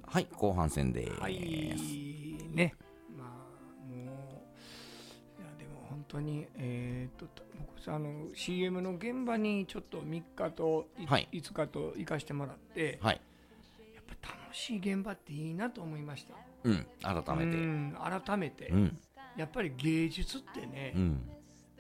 はい、後半戦です。 はいね、まあもういやでも本当に僕CM の現場にちょっと3日とはい、 5日と行かしてもらって、 はい、 やっぱ楽しい現場っていいなと思いました。 うん、改めて、 改めて、 うん、 やっぱり芸術ってね、 うん、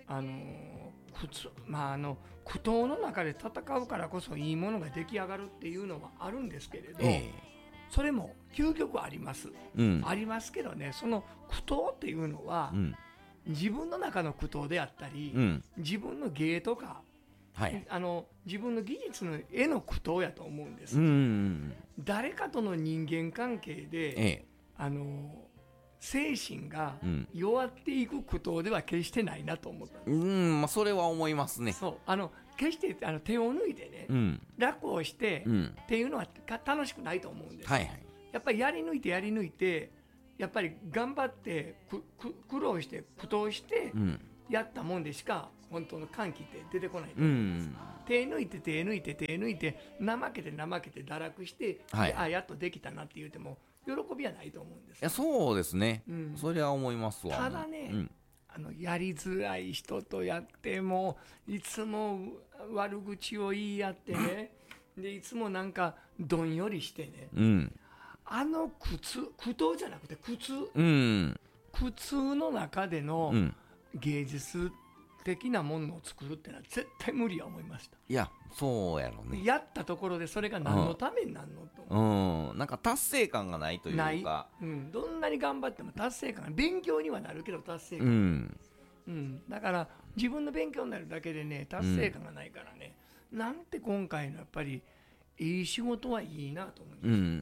苦闘の中で戦うからこそいいものが出来上がるっていうのはあるんですけれど、それも究極あります、 うん、 ありますけどね、その苦闘っていうのは、 うん、 自分の中の苦闘であったり、 うん、 自分の芸とか、 はい、 自分の技術の絵の苦闘やと思うんです、 うん、 誰かとの人間関係で、精神が弱っていく苦闘では決してないなと思ったんです、 まあ、それは思いますね。 そう決して手を抜いてね、 うん、 楽をして、っていうのは楽しくないと思うんです、 はいはい、 やっぱりやり抜いてやっぱり頑張って苦労して苦闘してやったもんでしか本当の歓喜って出てこない、手抜いて怠けて堕落して、やっとできたなって言っても喜びはないと思うんです。 いやそうですね、それは思いますわ。 ただね、やりづらい人とやってもいつも悪口を言い合ってねでいつもなんかどんよりしてね、苦闘じゃなくて苦痛の中での芸術的なものを作るってのは絶対無理や思いました。 いやそうやろね。 やったところでそれが何のためになるのと、 なんか達成感がないというか、 どんなに頑張っても達成感が、勉強にはなるけど達成感、だから自分の勉強になるだけでね達成感がないからね、なんて今回のやっぱりいい仕事はいいなと思います、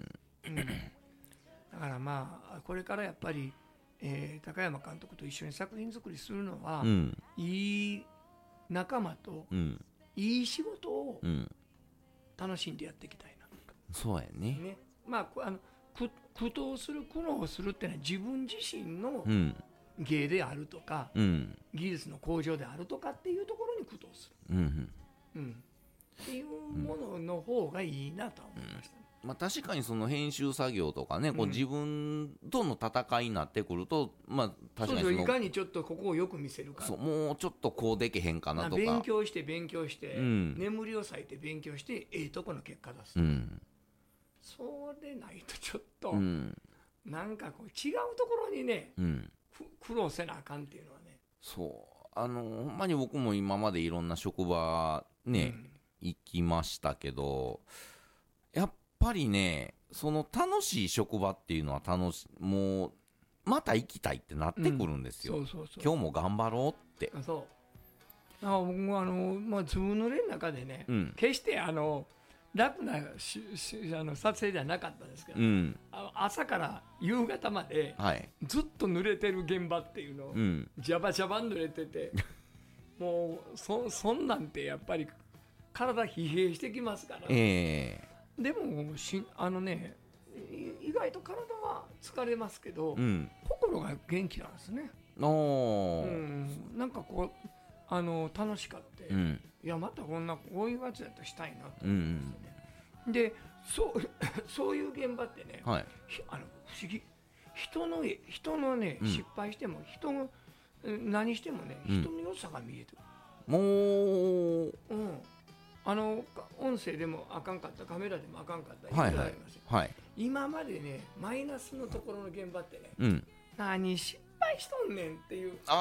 だからまあこれからやっぱり、高山監督と一緒に作品作りするのは、いい仲間と、いい仕事を楽しんでやっていきたいな、 そうやね。 まあ苦闘する苦悩するってのは自分自身の芸であるとか、技術の向上であるとかっていうところに苦闘する、っていうものの方がいいなとは思いましたね。 まあ、確かにその編集作業とかね、こう自分との戦いになってくると、まあ確かにいかにちょっとここをよく見せるか、 もうちょっとこうできへんかなとか、 勉強して、眠りを割いて勉強してとこの結果出す、そうでないとちょっと、なんかこう違うところにね、苦労せなあかんっていうのはね。 ほんまに僕も今までいろんな職場ね、行きましたけど、やっぱりね、その楽しい職場っていうのはもうまた行きたいってなってくるんですよ。今日も頑張ろうって。 僕もずぶ濡れの中でね、決して楽な撮影ではなかったんですけど、朝から夕方までずっと濡れてる現場っていうのを、ジャバジャバ濡れててもうそんなんてやっぱり体疲弊してきますから、でも意外と体は疲れますけど、心が元気なんですね。なんかこう楽しかって、いやまたこういうやつやったらしたいなと思いますね。でそういう現場ってね、不思議、人のね、失敗しても何してもね、人の良さが見えてくる。音声でもあかんかった、カメラでもあかんかった、今までねマイナスのところの現場ってね、何失敗しとんねんっていう、よせえよとか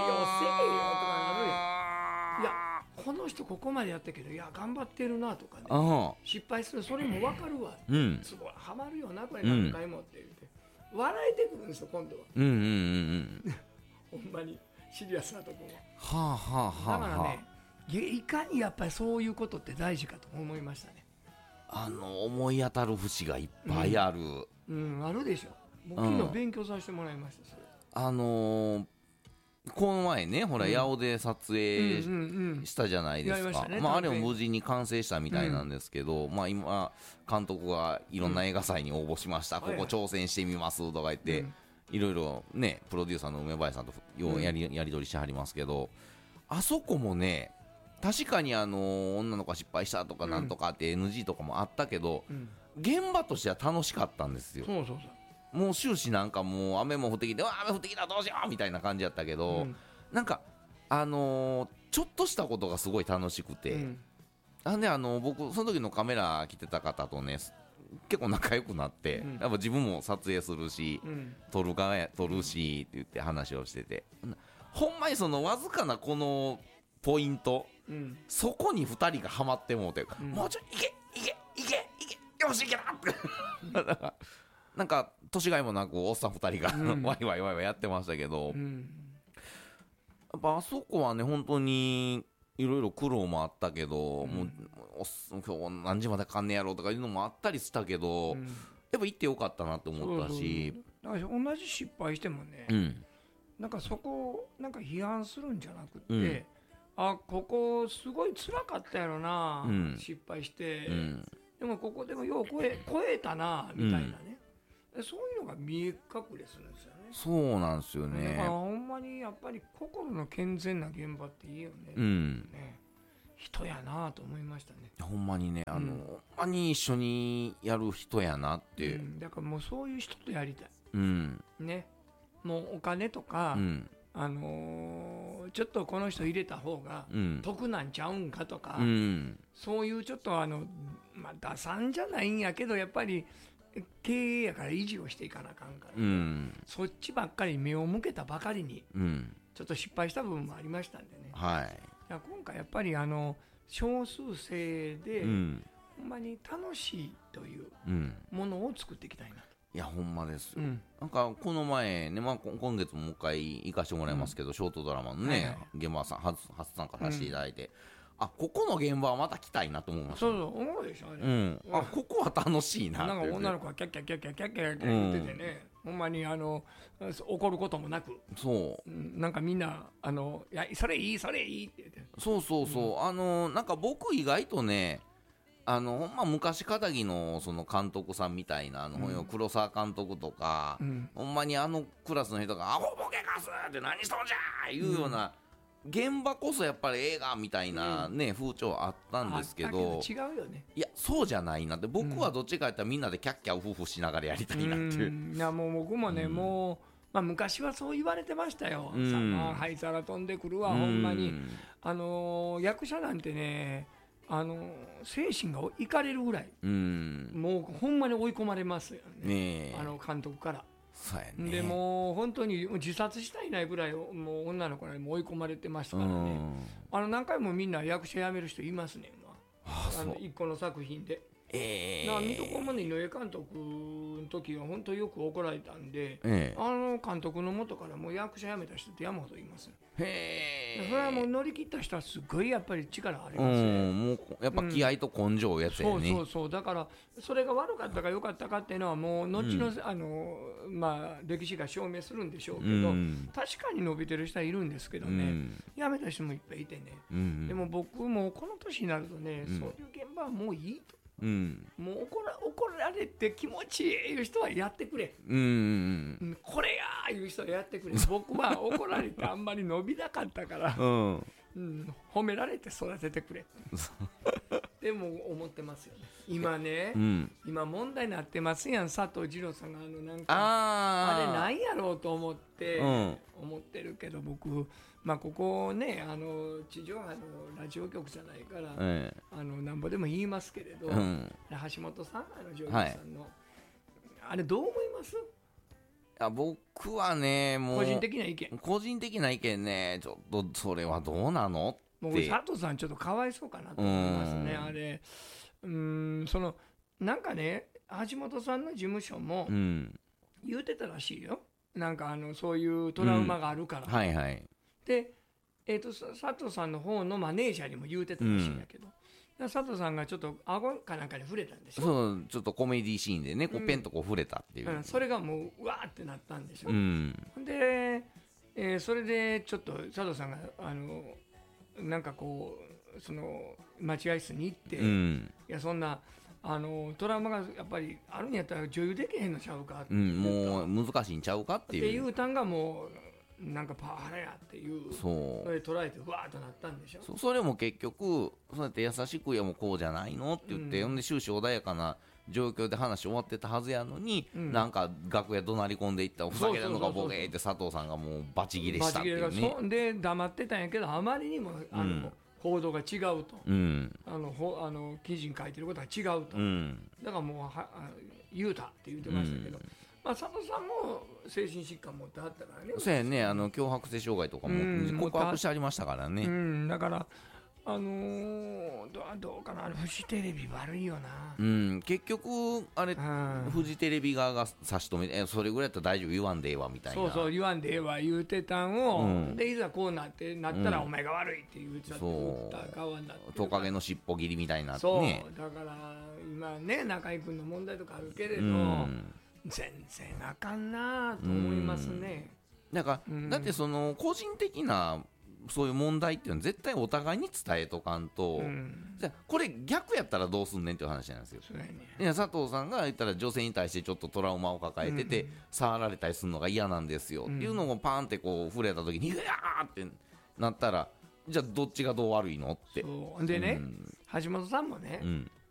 なるやん。いやこの人ここまでやったけど、いや頑張ってるなとかね、失敗する、それも分かるわ、すごいハマるよなこれ何回もって言って、笑えてくるんですよ今度は。ほんまにシリアスなところだからね、いかにやっぱりそういうことって大事かと思いましたね。 思い当たる節がいっぱいある。 あるでしょ。僕昨日勉強させてもらいました。それこの前ね、ほら、八尾で撮影したじゃないですか。あれも無事に完成したみたいなんですけど、今監督がいろんな映画祭に応募しました、ここ挑戦してみますとか言って、いろいろね、プロデューサーの梅林さんとやり取りしてはりますけど、あそこもね、確かに女の子が失敗したとかなんとかって NG とかもあったけど、 現場としては楽しかったんですよ。 そうそうそう、 もう終始なんかもう雨も降ってきて、うわ雨降ってきたどうしようみたいな感じやったけど、なんかちょっとしたことがすごい楽しくて、なんで僕その時のカメラ来てた方とね結構仲良くなって、やっぱ自分も撮影するし、撮るしって言って話をしてて、ほんまにそのわずかなこのポイント、そこに2人がハマってもうて、もうちょいよしいけなってなんか年がいもなくおっさん2人がワイワイやってましたけど、やっぱあそこはね本当にいろいろ苦労もあったけど、もう今日何時までかんねやろうとかいうのもあったりしたけど、やっぱ行ってよかったなって思ったし、 だから同じ失敗してもね、なんかそこをなんか批判するんじゃなくて、あここすごい辛かったやろな、失敗して、でもここでもよう超えたなみたいなね、そういうのが見え隠れするんですよね。 そうなんですよね。 だからほんまにやっぱり心の健全な現場っていいよね。ね、人やなと思いましたね。 ほんまにね、ほんまに一緒にやる人やなって、 だからもうそういう人とやりたい、ね、もうお金とか、ちょっとこの人入れた方が得なんちゃうんかとか、そういうちょっと打算じゃないんやけどやっぱり経営やから維持をしていかなあかんから、そっちばっかり目を向けたばかりに、ちょっと失敗した部分もありましたんでね、今回やっぱり少数制で、ほんまに楽しいというものを作っていきたいなと。 いやほんまですよ、なんかこの前ね、今月ももう一回行かしてもらいますけど、ショートドラマのね、現場さん初参加させていただいて、ここの現場はまた来たいなと思いました。 そう思うでしょ、 ここは楽しいなって。 なんか女の子がキャッキャ言っててね、ほんまに怒ることもなく、なんかみんないやそれいいって言って、 なんか僕意外とね、ほんま昔かたぎのその監督さんみたいな黒沢監督とか、ほんまにクラスの人がアホボケかすって何しとんじゃーいうような、現場こそやっぱり映画みたいなね、風潮あったんですけど、 違うよね。 いやそうじゃないなって、僕はどっちかやったらみんなでキャッキャウフフしながらやりたいなっていう。 いやもう僕もね、もう昔はそう言われてましたよ。灰皿飛んでくるわ、ほんまに役者なんてね、精神がいかれるぐらい、もうほんまに追い込まれますよね、監督から。でもう本当に自殺したいないぐらいもう女の子にも追い込まれてましたからね、何回もみんな役者辞める人いますね、一個の作品で。水戸黄門の井上監督の時は本当によく怒られたんで、監督の元からもう役者辞めた人って山ほどいます。それはもう乗り切った人はすごいやっぱり力ありますね。 もうやっぱ気合と根性やつやね。 そうだからそれが悪かったか良かったかっていうのはもう後の、歴史が証明するんでしょうけど、確かに伸びてる人はいるんですけどね、辞めた人もいっぱいいてね、でも僕もこの年になるとね、そういう現場はもういいと。もう怒られて気持ちいいいう人はやってくれ、これやいう人はやってくれ。僕は怒られてあんまり伸びなかったから、褒められて育ててくれでも思ってますよね今ね、今問題になってますやん、佐藤二朗さんがなんかあれなんやろうと思って、思ってるけど、僕ここね地上波のラジオ局じゃないから、なんぼでも言いますけれど、橋本さん女優さんの、あれどう思います？ 僕はね、もう個人的な意見ね、ちょっとそれはどうなのって。 もう佐藤さんちょっとかわいそうかなと思いますね、あれ。なんかね、橋本さんの事務所も言うてたらしいよ、なんかそういうトラウマがあるから、で、佐藤さんの方のマネージャーにも言うてたらしいんだけど、佐藤さんがちょっと顎かなんかに触れたんでしょ。 ちょっとコメディシーンでね、ペンと触れたっていう、 それがもううわーってなったんでしょ。で、それでちょっと佐藤さんがなんかこうその待合室に行って、いやそんなトラウマがやっぱりあるんやったら女優できへんのちゃうかって、 もう難しいんちゃうかっていう。 っていうたんがもうなんかパワハラやっていう、それ捉えてうわーっとなったんでしょ。 それも結局そうやって優しく、いやもうこうじゃないのって言って、ほんで終始穏やかな状況で話終わってたはずやのに、なんか楽屋怒鳴り込んでいったふざけてんのかボケーって佐藤さんがもうバチギレしたっていうね。 で黙ってたんやけど、あまりにも報道が違うと、記事に書いてることが違うと、だからもう言うたって言ってましたけど、佐藤さんも精神疾患持ってはったからね。 そうやね、強迫性障害とかも告白してありましたからね。 だからどうかな、フジテレビ悪いよな。 結局あれ、フジテレビ側が差し止めそれぐらいだったら大丈夫、言わんでええわみたいな。 そう言わんでええわ言うてたんを、でいざこうなったらお前が悪いって言うてた側になって、 トカゲの尻尾切りみたいになってね。そうだから今ね、中居君の問題とかあるけれど、全然あかんなと思いますね。 だってその個人的なそういう問題っていうのは絶対お互いに伝えとかんと、じゃこれ逆やったらどうすんねんっていう話なんですよ。いや佐藤さんが言ったら女性に対してちょっとトラウマを抱えてて、触られたりするのが嫌なんですよ、っていうのをパーンってこう触れた時にうわーってなったら、じゃあどっちがどう悪いのって。 でね、橋本さんもね、